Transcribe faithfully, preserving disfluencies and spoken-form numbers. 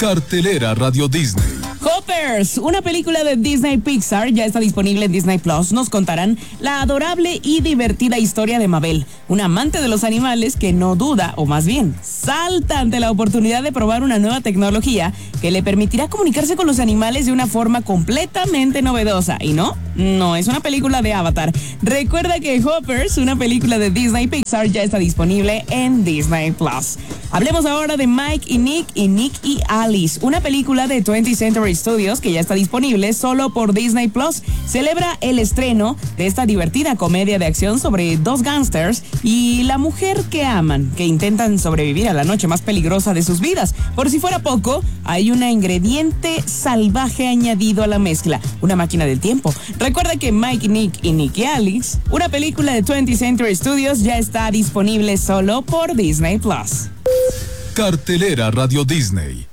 Cartelera Radio Disney. Hoppers, una película de Disney Pixar, ya está disponible en Disney Plus. Nos contarán la adorable y divertida historia de Mabel, una amante de los animales que no duda, o más bien, salta ante la oportunidad de probar una nueva tecnología que le permitirá comunicarse con los animales de una forma completamente novedosa. Y no, no es una película de Avatar. Recuerda que Hoppers, una película de Disney Pixar, ya está disponible en Disney Plus. Hablemos ahora de Mike y Nick y Nick y Alice, una película de twentieth Century Studios que ya está disponible solo por Disney Plus. Celebra el estreno de esta divertida comedia de acción sobre dos gángsters y la mujer que aman, que intentan sobrevivir a la noche más peligrosa de sus vidas. Por si fuera poco, hay un ingrediente salvaje añadido a la mezcla, una máquina del tiempo. Recuerda que Mike y Nick y Nick y Alice, una película de twentieth Century Studios, ya está disponible solo por Disney Plus. Cartelera Radio Disney.